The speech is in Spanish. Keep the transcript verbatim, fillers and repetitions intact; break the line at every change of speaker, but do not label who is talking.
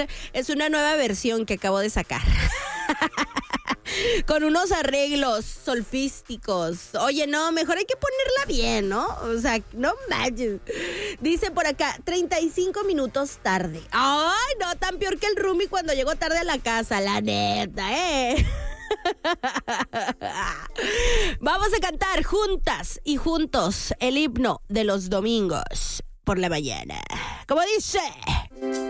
es una nueva versión que acabo de sacar. Con unos arreglos solfísticos. Oye, no, mejor hay que ponerla bien, ¿no? O sea, no manches. Dice por acá, treinta y cinco minutos tarde. Ay, no, tan peor que el roomie cuando llegó tarde a la casa, la neta, ¿eh? Vamos a cantar juntas y juntos el himno de los domingos por la mañana. ¿Cómo dice?